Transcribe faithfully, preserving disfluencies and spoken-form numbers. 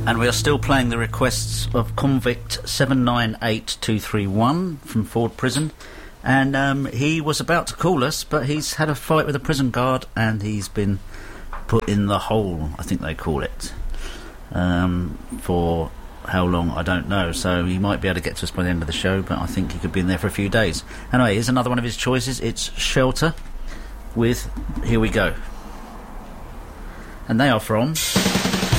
And we are still playing the requests of convict seven nine eight two three one from Ford Prison. And um, he was about to call us, but he's had a fight with a prison guard and he's been put in the hole, I think they call it. Um, for how long, I don't know. So he might be able to get to us by the end of the show, but I think he could be in there for a few days. Anyway, here's another one of his choices. It's Shelter with Here We Go. And they are from...